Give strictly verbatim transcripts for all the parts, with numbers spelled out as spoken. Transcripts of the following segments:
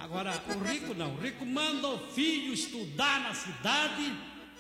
Agora, o rico não. O rico manda o filho estudar na cidade,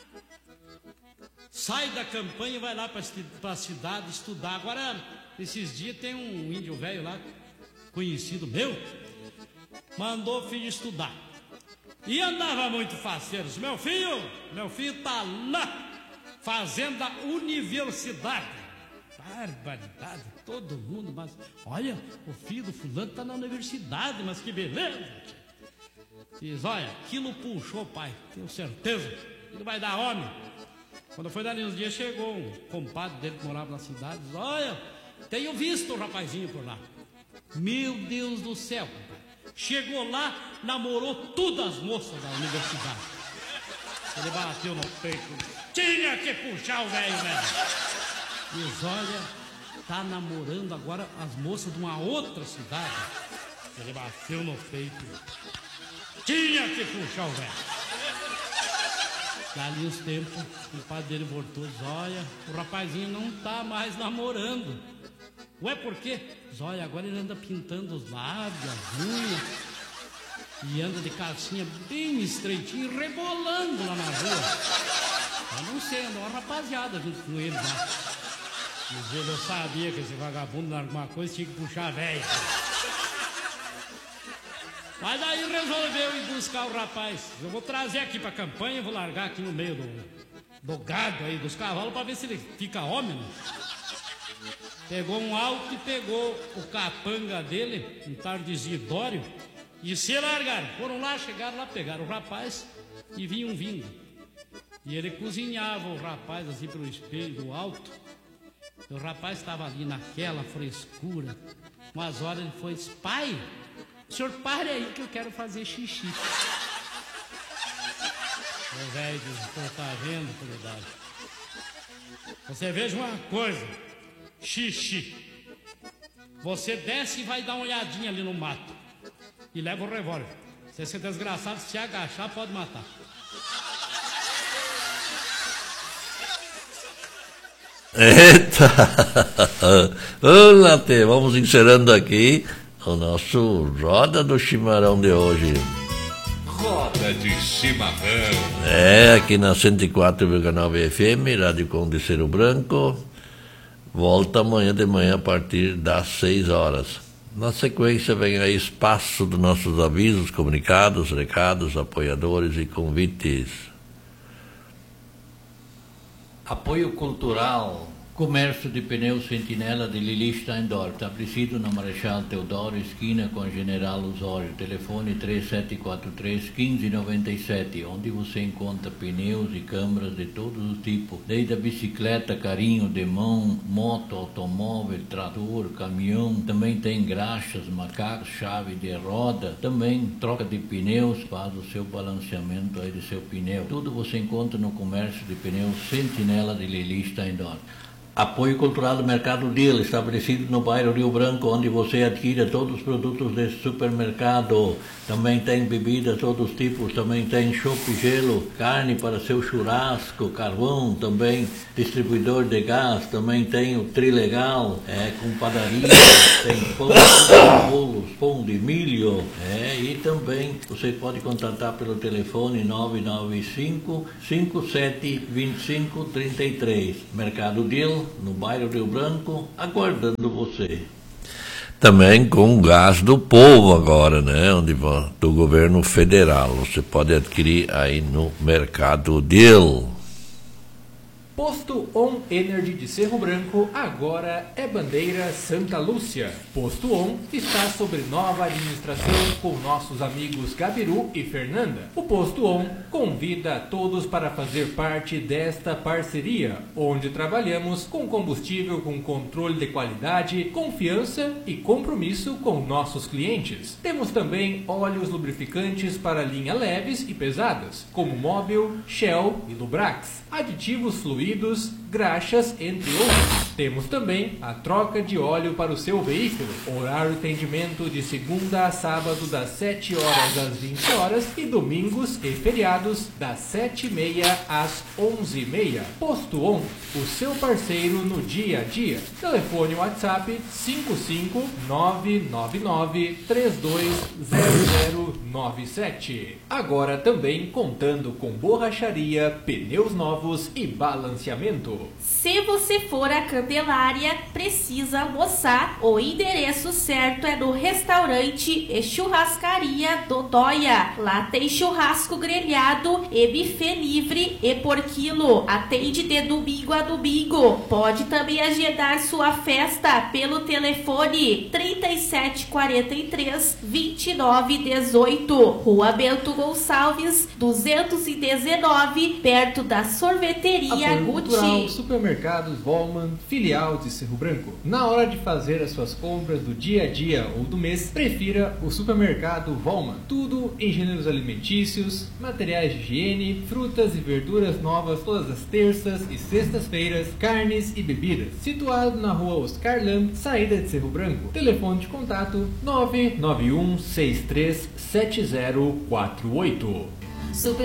sai da campanha e vai lá para a cidade estudar. Agora, esses dias tem um índio velho lá, conhecido meu, mandou o filho estudar. E andava muito faceiro. Meu filho, meu filho tá lá, fazendo a universidade. Barbaridade, todo mundo, mas olha, o filho do fulano tá na universidade, mas que beleza. Diz, olha, aquilo puxou, pai, tenho certeza, ele vai dar homem. Quando foi dali uns dias, chegou um compadre dele que morava na cidade, diz, olha, tenho visto o rapazinho por lá. Meu Deus do céu, compadre. Chegou lá, namorou todas as moças da universidade. Ele bateu no peito, tinha que puxar o velho, velho. Diz, olha, tá namorando agora as moças de uma outra cidade. Ele bateu no peito. Tinha que puxar o velho. Dali uns tempos, o pai dele voltou e diz, olha, o rapazinho não tá mais namorando. Ué, por quê? Diz, olha, agora ele anda pintando os lábios, as unhas. E anda de calcinha bem estreitinho, rebolando lá na rua. Eu não sei, andou uma rapaziada junto com ele lá. Mas eu sabia que esse vagabundo, alguma coisa, tinha que puxar a velha. Mas daí resolveu ir buscar o rapaz. Eu vou trazer aqui pra campanha, vou largar aqui no meio do, do gado aí, dos cavalos, pra ver se ele fica homem. Né? Pegou um alto e pegou o capanga dele, um tal de Isidório, e se largaram. Foram lá, chegaram lá, pegaram o rapaz e vinham vindo. E ele cozinhava o rapaz assim pelo espelho do alto. O rapaz estava ali naquela frescura. Umas horas ele foi e disse, pai, o senhor pare aí que eu quero fazer xixi. O velho disse, pô, tá vendo, qualidade? Você veja uma coisa, xixi. Você desce e vai dar uma olhadinha ali no mato. E leva o revólver. Se esse desgraçado se agachar, pode matar. Eita! Olá, Tê, vamos encerrando aqui o nosso Roda do Chimarrão de hoje. Roda de Chimarrão. É, aqui na cento e quatro vírgula nove F M, Rádio Conde de Cerro Branco. Volta amanhã de manhã a partir das seis horas. Na sequência vem aí espaço dos nossos avisos, comunicados, recados, apoiadores e convites. Apoio cultural, comércio de pneus Sentinela de Lili Steindorf, estabelecido na Marechal Teodoro, esquina com a General Osório, telefone três sete quatro três, um cinco nove sete, onde você encontra pneus e câmaras de todos os tipos, desde a bicicleta, carinho de mão, moto, automóvel, trator, caminhão, também tem graxas, macacos, chave de roda, também troca de pneus, faz o seu balanceamento aí de seu pneu. Tudo você encontra no comércio de pneus Sentinela de Lili Steindorf. Apoio cultural do Mercado Deal, estabelecido no bairro Rio Branco, onde você adquire todos os produtos desse supermercado. Também tem bebidas de todos os tipos, também tem chopp, gelo, carne para seu churrasco, carvão, também distribuidor de gás, também tem o Trilegal, é, com padaria, tem pão, bolos, pão de milho, é, e também você pode contatar pelo telefone nove nove cinco, cinco sete dois cinco três três. Mercado Deal, no bairro Rio Branco, aguardando você. Também com gás do povo agora, né? Onde, do governo federal. Você pode adquirir aí no Mercado Deal. Posto On Energy de Cerro Branco agora é bandeira Santa Lúcia. Posto On está sob nova administração com nossos amigos Gabiru e Fernanda. O Posto On convida a todos para fazer parte desta parceria, onde trabalhamos com combustível com controle de qualidade, confiança e compromisso com nossos clientes. Temos também óleos lubrificantes para linha leves e pesadas, como Mobil, Shell e Lubrax, aditivos fluidos, graxas, entre outros. Temos também a troca de óleo para o seu veículo. Horário de atendimento de segunda a sábado das sete horas às vinte horas e domingos e feriados das sete e meia às onze e meia. Posto On, o seu parceiro no dia a dia. Telefone WhatsApp cinco cinco nove nove nove três dois zero zero nove sete. Agora também contando com borracharia, pneus novos e balanceamento. Se você for a Candelária, precisa almoçar, o endereço certo é no restaurante e churrascaria Dodóia. Lá tem churrasco grelhado e buffet livre e por quilo. Atende de domingo a domingo. Pode também agendar sua festa pelo telefone trinta e sete quarenta e três, vinte e nove dezoito. Rua Bento Gonçalves, duzentos e dezenove, perto da sorveteria Apoio cultural, Gucci. Supermercados Volman, filial de Cerro Branco. Na hora de fazer as suas compras do dia a dia ou do mês, prefira o Supermercado Volman. Tudo em gêneros alimentícios, materiais de higiene, frutas e verduras novas todas as terças e sextas-feiras, carnes e bebidas. Situado na rua Oscar Lam, saída de Cerro Branco. Telefone de contato nove nove um seis três sete zero quatro oito. Super